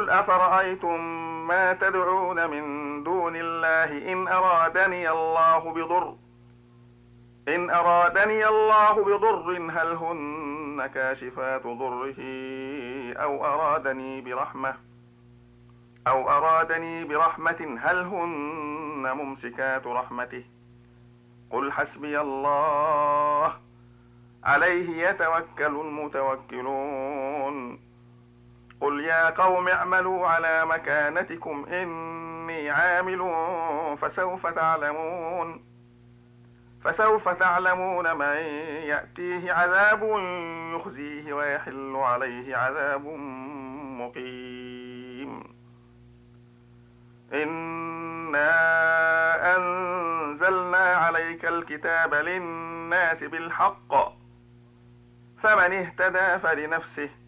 قل أفرأيتم ما تدعون من دون الله إن أرادني الله بضر هل هن كاشفات ضره أو أرادني برحمة هل هن ممسكات رحمته قل حسبي الله عليه يتوكل المتوكلون قل يا قوم اعملوا على مكانتكم إني عامل فسوف تعلمون من يأتيه عذاب يخزيه ويحل عليه عذاب مقيم إنا أنزلنا عليك الكتاب للناس بالحق فمن اهتدى فلنفسه